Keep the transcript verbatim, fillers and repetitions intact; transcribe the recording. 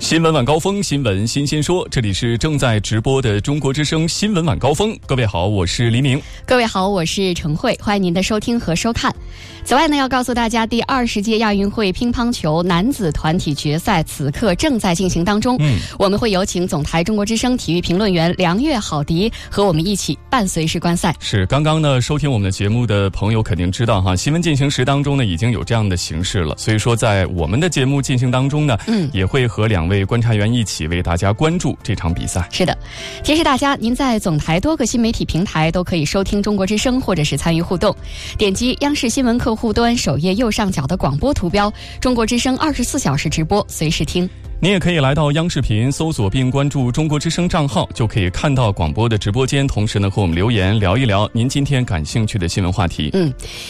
新闻晚高峰，新闻新鲜说，这里是正在直播的中国之声新闻晚高峰。各位好，我是黎明。 各位好，我是陈慧，欢迎您的收听和收看。此外呢，要告诉大家，第二十届亚运会乒乓球男子团体决赛此刻正在进行当中。嗯，我们会有请总台中国之声体育评论员梁月好迪和我们一起伴随式观赛。 是，刚刚呢，收听我们的节目的朋友肯定知道哈，新闻进行时当中呢，已经有这样的形式了。所以说，在我们的节目进行当中呢，嗯，也会和两位观察员一起为大家关注这场比赛。 是的，提示大家，您在总台多个新媒体平台都可以收听中国之声，或者是参与互动。点击央视新闻客户端首页右上角的广播图标，中国之声二十四小时直播，随时听。 您也可以来到央视频搜索并关注中国之声账号，就可以看到广播的直播间，同时呢和我们留言聊一聊您今天感兴趣的新闻话题。 嗯。